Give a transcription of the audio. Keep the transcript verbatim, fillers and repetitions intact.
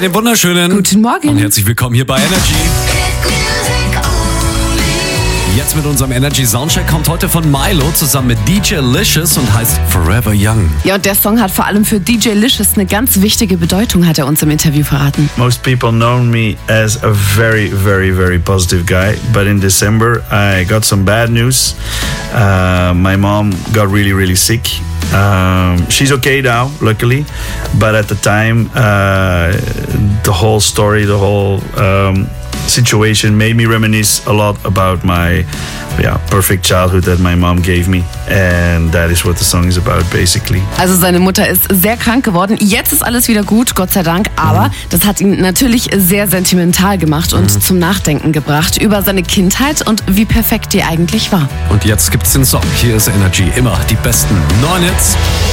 Einen wunderschönen Guten Morgen. Und herzlich willkommen hier bei Energy. Jetzt mit unserem Energy Soundcheck kommt heute von Milo zusammen mit D J Licious und heißt Forever Young. Ja, und der Song hat vor allem für D J Licious eine ganz wichtige Bedeutung, hat er uns im Interview verraten. Most people know me as a very, very, very positive guy. But in December, I got some bad news. Uh, my mom got really, really sick. Um, she's okay now, luckily. But at the time, uh, the whole story, the whole um, situation made me reminisce a lot about my yeah, perfect childhood that my mom gave me. And that is what the song is about, basically. Also seine Mutter ist sehr krank geworden. Jetzt ist alles wieder gut, Gott sei Dank. Aber mhm. das hat ihn natürlich sehr sentimental gemacht und mhm. zum Nachdenken gebracht über seine Kindheit und wie perfekt die eigentlich war. Und jetzt gibt's den Song. Hier ist Energy. Immer die besten neuen Hits.